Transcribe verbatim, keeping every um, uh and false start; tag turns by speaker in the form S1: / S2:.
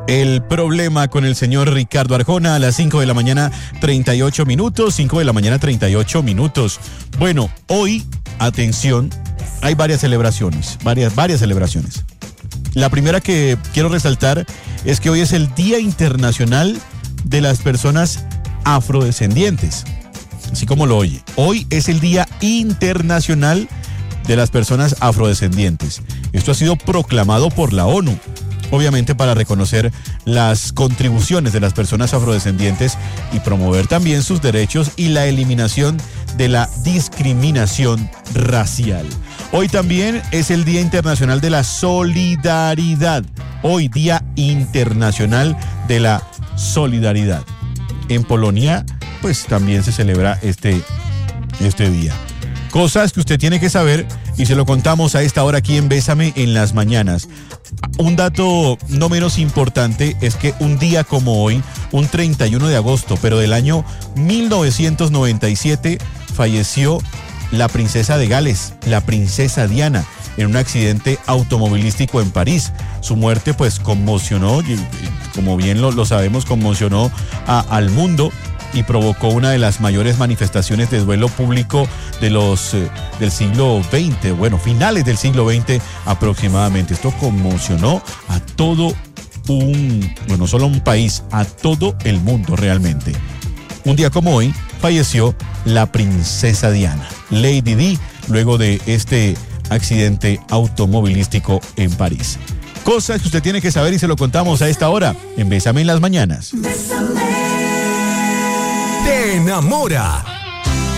S1: El problema con el señor Ricardo Arjona a las cinco de la mañana, treinta y ocho minutos, cinco de la mañana, treinta y ocho minutos. Bueno, hoy, atención, hay varias celebraciones, varias, varias celebraciones. La primera que quiero resaltar es que hoy es el Día Internacional de las Personas Afrodescendientes. Así como lo oye, hoy es el Día Internacional de las Personas Afrodescendientes. Esto ha sido proclamado por la ONU. Obviamente para reconocer las contribuciones de las personas afrodescendientes y promover también sus derechos y la eliminación de la discriminación racial. Hoy también es el Día Internacional de la Solidaridad. Hoy, Día Internacional de la Solidaridad. En Polonia, pues también se celebra este, este día. Cosas que usted tiene que saber y se lo contamos a esta hora aquí en Bésame en las mañanas. Un dato no menos importante es que un día como hoy, un treinta y uno de agosto, pero del año mil novecientos noventa y siete, falleció la princesa de Gales, la princesa Diana, en un accidente automovilístico en París. Su muerte pues conmocionó, como bien lo, lo sabemos, conmocionó a, al mundo y provocó una de las mayores manifestaciones de duelo público de los eh, del siglo veinte, bueno, finales del siglo veinte aproximadamente. Esto conmocionó a todo un, bueno, no solo un país, a todo el mundo realmente. Un día como hoy falleció la princesa Diana, Lady Di, luego de este accidente automovilístico en París. Cosas que usted tiene que saber y se lo contamos a esta hora en Bésame en las mañanas.
S2: Te enamora